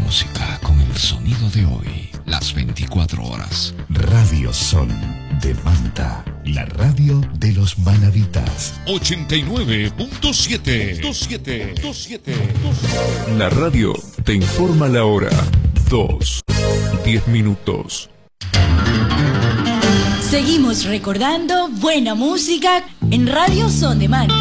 música con el sonido de hoy, las 24 horas. Radio Son de Manta, la radio de los manaditas. 89.7. La radio te informa la hora. 2:10 minutos. Seguimos recordando buena música en Radio Son de Manta.